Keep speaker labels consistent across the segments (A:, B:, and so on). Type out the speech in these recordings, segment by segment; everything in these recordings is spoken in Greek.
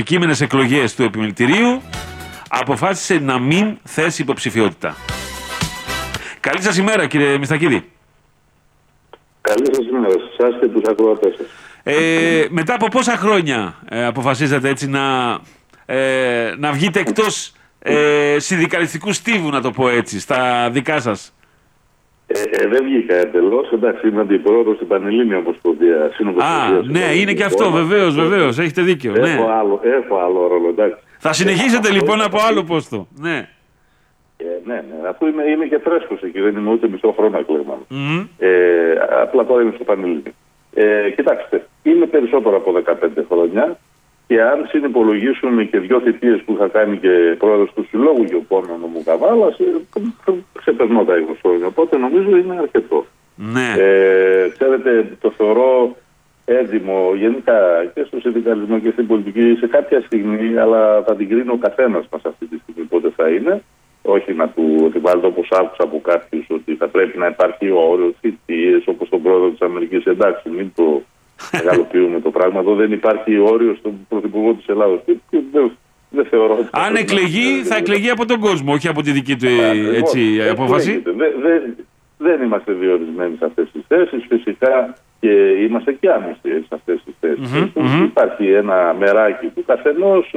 A: επικείμενες εκλογές του Επιμελητηρίου, αποφάσισε να μην θέσει υποψηφιότητα. Καλή σας ημέρα, κύριε Μιστακίδη.
B: Καλή σας ημέρα σε εσάς και τους ακροατές σας.
A: Μετά από πόσα χρόνια αποφασίσατε έτσι να βγείτε εκτός συνδικαλιστικού στίβου, να το πω έτσι, στα δικά σας?
B: Δεν βγήκα εντελώς. Εντάξει, είμαι αντιπρόεδρος στην Πανελλήνια Ομοσπονδία.
A: Ναι, είναι και αυτό, βεβαίως, έχετε δίκιο.
B: Έχω άλλο ρόλο, εντάξει.
A: Θα συνεχίσετε λοιπόν από άλλο πόστο. Ναι.
B: Ναι, αφού είμαι και φρέσκος εκεί, δεν είμαι ούτε μισό χρόνο εκλεγμένος. Απλά τώρα είμαι στο Πανελλήνιο. Κοιτάξτε, είμαι περισσότερο από 15 χρόνια και αν συνυπολογίσουμε και 2 θητείες που είχα κάνει και πρόεδρος του Συλλόγου Γεωπόνων μου Καβάλας, ξεπερνώ τα 20 χρόνια, οπότε νομίζω είναι αρκετό.
A: Ναι.
B: Ξέρετε, το θεωρώ έντιμο γενικά και στο συνδικαλισμό και στην πολιτική σε κάποια στιγμή, αλλά θα την κρίνει ο καθένας μας αυτή τη στιγμή πότε θα είναι. Όχι να του βάλετε, όπως άκουσα από κάποιους, ότι θα πρέπει να υπάρχει όριο, θητείες, όπως τον πρόεδρο της Αμερικής. Εντάξει, μην το μεγαλοποιούμε το πράγμα. Εδώ δεν υπάρχει όριο στον πρωθυπουργό της Ελλάδος. Δεν θεωρώ ότι
A: αν εκλεγεί, θα εκλεγεί από τον κόσμο, όχι από τη δική του απόφαση.
B: Δεν είμαστε διορισμένοι σε αυτές τις θέσεις. Φυσικά και είμαστε και άμεστοι σε αυτές τις θέσεις. Υπάρχει ένα μεράκι του καθενός,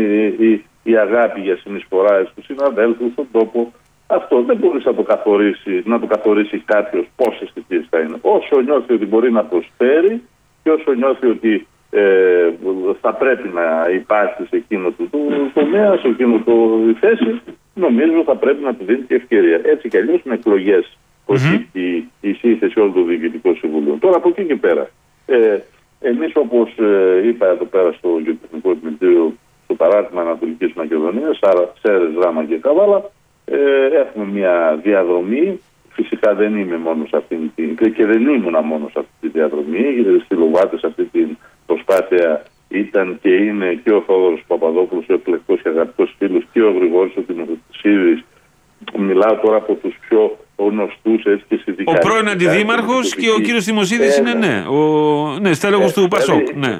B: η αγάπη για συνεισφορά στους συναδέλφους, στον τόπο. Αυτό δεν μπορεί να το καθορίσει κάποιος πόσες θητείες θα είναι. Όσο νιώθει ότι μπορεί να προσφέρει και όσο νιώθει ότι θα πρέπει να υπάρχει σε εκείνο το τομέα, σε εκείνο η θέση, νομίζω θα πρέπει να του δίνει και ευκαιρία. Έτσι κι αλλιώς με εκλογές προκύπτει η σύνθεση όλων των διοικητικών συμβουλίων. Τώρα από εκεί και πέρα. Εμείς, όπως είπα εδώ πέρα στο Γεωτεχνικό Επιμελητήριο, στο παράρτημα Ανατολικής Μακεδονίας, άρα Σέρες, Δράμα και Καβάλα, έχουμε μια διαδρομή. Φυσικά δεν είμαι μόνο σε αυτήν και δεν ήμουνα μόνο σε αυτή τη διαδρομή. Στη Λοβάτε, σε αυτή την προσπάθεια ήταν και είναι και ο Θόδωρος Παπαδόπουλος, ο εκλεκτός και αγαπητός φίλος, και ο Γρηγόρης ο Τιμοθεσίδης. Μιλάω τώρα από τους πιο γνωστούς και συνδικαλιστές. Ο
A: πρώην αντιδήμαρχος και ο κύριος Τιμοσίδης είναι στέλεχος του Πασόκ. Ναι,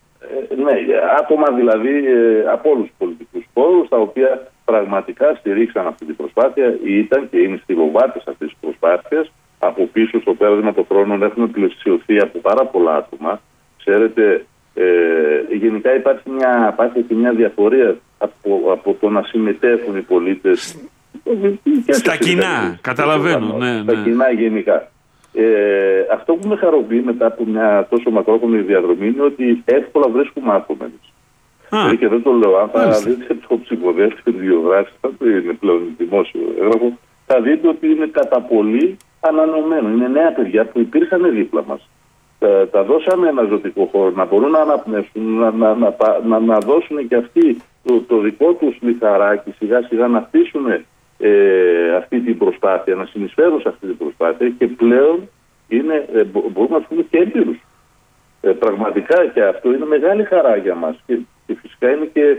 B: άτομα δηλαδή από όλους τους πολιτικούς χώρους, τα οποία πραγματικά στηρίξαν αυτή την προσπάθεια, ήταν και είναι στυλοβάτες αυτής της προσπάθειας. Από πίσω στο πέρασμα των χρόνων έχουν πλαισιωθεί από πάρα πολλά άτομα. Ξέρετε, γενικά υπάρχει μια διαφορία από το να συμμετέχουν οι πολίτες
A: στα κοινά, καταλαβαίνω.
B: Στα κοινά γενικά. Αυτό που με χαροποιεί μετά από μια τόσο μακρόχρονη διαδρομή είναι ότι εύκολα βρίσκουμε άτομα. Και δεν το λέω, αν θα δείτε το ψυχοδέλτιο βιογράφηση, θα το είναι πλέον δημόσιο έγγραφο, θα δείτε ότι είναι κατά πολύ ανανεωμένο. Είναι νέα παιδιά που υπήρχαν δίπλα μας. Τα δώσαμε ένα ζωτικό χώρο, να μπορούν να αναπνεύσουν, να δώσουν και αυτοί το δικό τους λιθαράκι, σιγά σιγά να χτίσουν αυτή την προσπάθεια, να συνεισφέρουν σε αυτή την προσπάθεια και πλέον μπορούμε να πούμε και έμπειρους. Πραγματικά και αυτό είναι μεγάλη χαρά για μας και φυσικά είναι και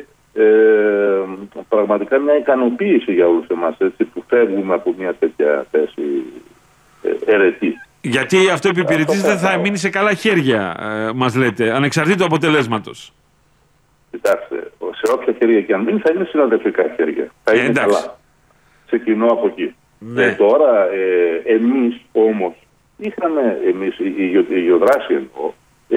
B: πραγματικά μια ικανοποίηση για όλους εμάς, έτσι, που φεύγουμε από μια τέτοια θέση αιρετή.
A: Γιατί αυτό επιπηρετίζεται θα μείνει σε καλά χέρια, μας λέτε, ανεξαρτήτου αποτελέσματος.
B: Κοιτάξτε, σε όποια χέρια και αν μείνει θα είναι συναδελφικά χέρια. Θα είναι καλά. Ξεκινώ από εκεί. Τώρα εμείς όμως η Γεωδράση εννοώ,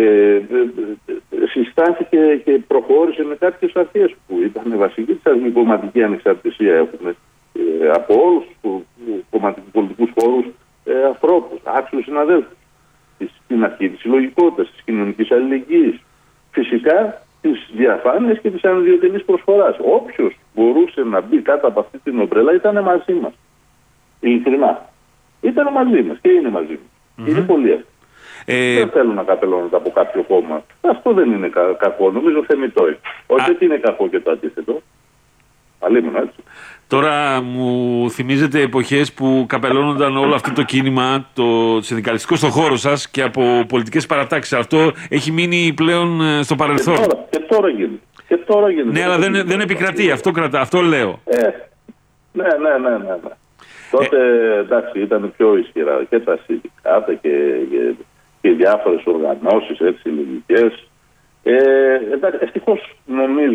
B: συστάθηκε και προχώρησε με κάποιες αρχές που ήταν βασική της κομματική ανεξαρτησία. Έχουμε από όλους τους πολιτικούς χώρους ανθρώπους, άξιους συναδέλφους. Στην αρχή της συλλογικότητας, της κοινωνικής αλληλεγγύης. Φυσικά της διαφάνειας και της ανιδιοτελής προσφοράς. Όποιος μπορούσε να μπει κάτω από αυτή την ομπρέλα ήταν μαζί μας. Ειλικρινά. Ήταν μαζί μας και είναι μαζί μας. Είναι πολύ εύκολο. Δεν θέλω να καπελώνονται από κάποιο κόμμα. Αυτό δεν είναι κακό. Νομίζω θεμιτό είναι. Όχι ότι είναι κακό και το αντίθετο. Αλλήμον, έτσι.
A: Τώρα μου θυμίζετε εποχές που καπελώνονταν όλο αυτό το κίνημα, το συνδικαλιστικό στο χώρο σας και από πολιτικές παρατάξεις. Αυτό έχει μείνει πλέον στο παρελθόν.
B: Και τώρα γίνεται.
A: Ναι, αλλά δεν επικρατεί. Αυτό λέω.
B: Ναι. Τότε εντάξει ήταν πιο ισχυρά και τα συνδικάτα και διάφορες οργανώσεις συλλογικές. Ευτυχώς νομίζω